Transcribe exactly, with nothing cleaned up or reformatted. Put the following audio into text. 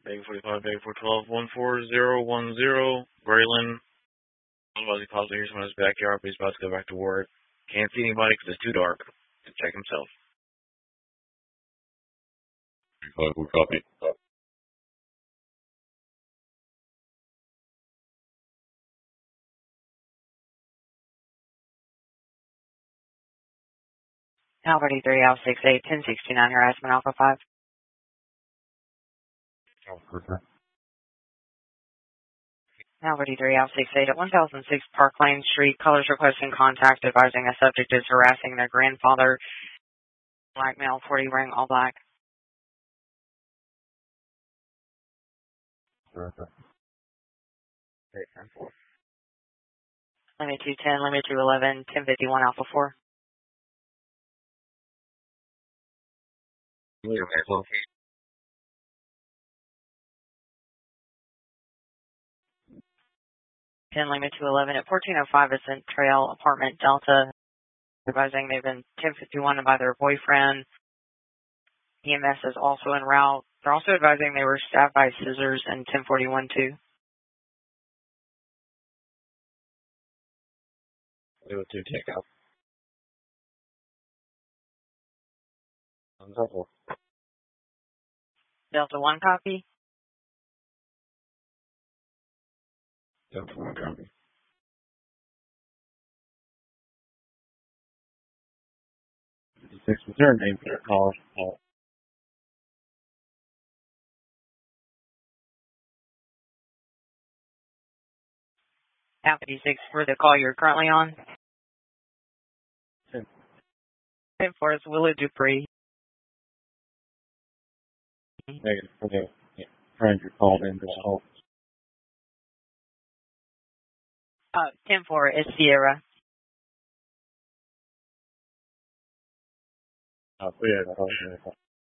Bag forty-five, bag four twelve, one four zero one zero, Braylon. Otherwise, he possibly hears someone in his backyard, but he's about to go back to work. Can't see anybody because it's too dark. Check himself. Five, we copy. Alpha D three, Alpha six eight, ten sixty-nine, harassment, Alpha five. Alpha. Alpha D three, Alpha six eight at one thousand six Park Lane Street. Callers requesting contact advising a subject is harassing their grandfather. Black male, forty ring, all black. Okay. Limit two ten, limit two eleven, ten fifty-one, Alpha four. ten, limit two eleven at fourteen oh five Ascent Trail, apartment Delta. Advising they've been ten fifty-one by their boyfriend. E M S is also en route. They're also advising they were stabbed by scissors in ten forty-one too. Do it to take out. Delta one copy. Delta one copy. Six, was there a name for their caller? Oh. Alpha D six for the call you're currently on. ten. ten four is Willow Dupree. Negative for the yeah, friend you called in to help. Uh, ten four is Sierra. Oh, yeah,